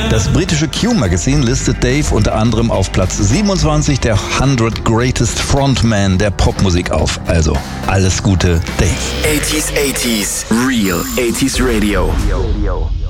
Das britische Q-Magazin listet Dave unter anderem auf Platz 27 der 100 Greatest Frontman der Popmusik auf. Also, alles Gute, Dave. 80s, Real 80s Radio.